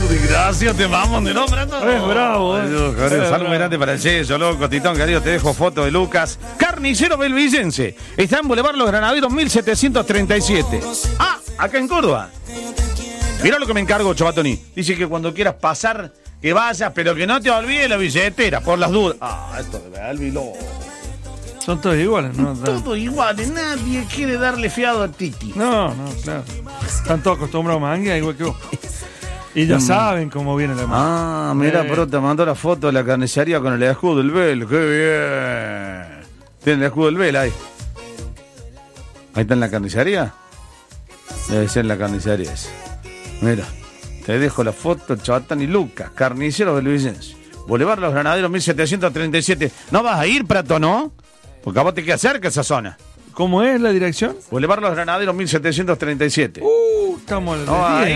Gracias, te vamos de nombre. Es bravo, Saludos grande para el sello, loco, Titón, querido, te dejo foto de Lucas. Carnicero Belvillense. Está en Boulevard Los Granaderos 1737. Ah, acá en Córdoba. Mirá lo que me encargo, Chobatoni. Dice que cuando quieras pasar, que vayas, pero que no te olvides la billetera, por las dudas. Ah, esto de Belvilo. Son todos iguales, ¿no? Todos iguales, nadie quiere darle fiado a Titi. No, claro. Están todos acostumbrados a manguear igual que vos. Y ya saben cómo viene la mano. Ah, mira, pero te mandó la foto de la carnicería con el escudo del Bel. ¡Qué bien! Tiene el escudo del Bel ahí. Ahí está en la carnicería. Debe ser en la carnicería ese. Mira, te dejo la foto, Chobatón y Lucas, carnicero Belvillense. Boulevard Los Granaderos 1737. ¿No vas a ir, Prato, no? Porque a vos te queda cerca esa zona. ¿Cómo es la dirección? Boulevard Los Granaderos 1737. Estamos en el No,